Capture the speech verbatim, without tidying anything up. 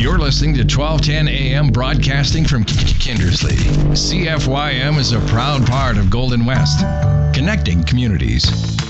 You're listening to twelve ten A M broadcasting from Kindersley. C F Y M is a proud part of Golden West, connecting communities.